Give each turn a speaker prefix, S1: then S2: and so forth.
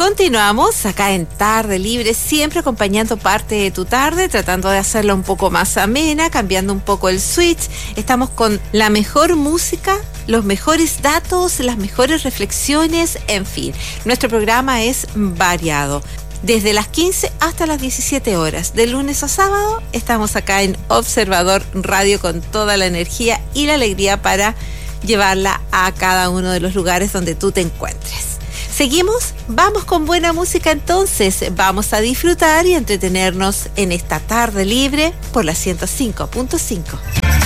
S1: Continuamos acá en Tarde Libre, siempre acompañando parte de tu tarde, tratando de hacerla un poco más amena, cambiando un poco el switch. Estamos con la mejor música, los mejores datos, las mejores reflexiones, en fin. Nuestro programa es variado. Desde las 15 hasta las 17 horas, de lunes a sábado, estamos acá en Observador Radio con toda la energía y la alegría para llevarla a cada uno de los lugares donde tú te encuentres. Seguimos, vamos con buena música entonces, vamos a disfrutar y entretenernos en esta tarde libre por la 105.5.